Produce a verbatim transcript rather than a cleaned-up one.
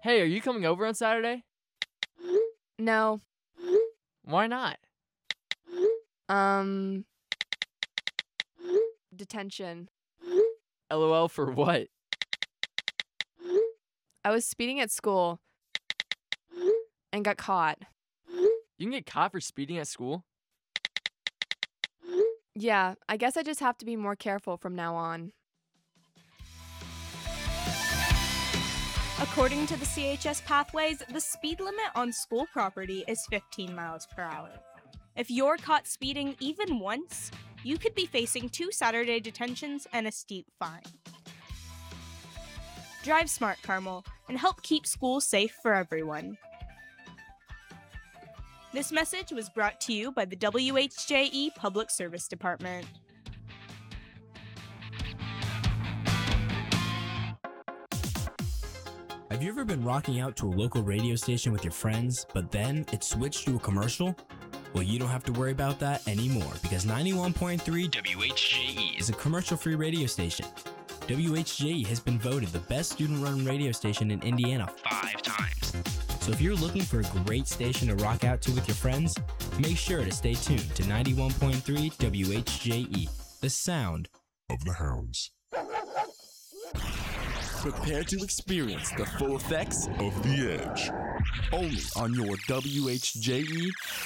Hey, are you coming over on Saturday? No. Why not? Um... Detention. LOL for what? I was speeding at school and got caught. You can get caught for speeding at school? Yeah, I guess I just have to be more careful from now on. According to the C H S Pathways, the speed limit on school property is fifteen miles per hour. If you're caught speeding even once, you could be facing two Saturday detentions and a steep fine. Drive smart, Carmel, and help keep schools safe for everyone. This message was brought to you by the W H J E Public Service Department. Have you ever been rocking out to a local radio station with your friends, but then it switched to a commercial? Well, you don't have to worry about that anymore, because ninety-one point three W H J E is a commercial-free radio station. W H J E has been voted the best student-run radio station in Indiana five times. So if you're looking for a great station to rock out to with your friends, make sure to stay tuned to ninety-one point three W H J E, the sound of the hounds. Prepare to experience the full effects of The Edge. Only on your W H J E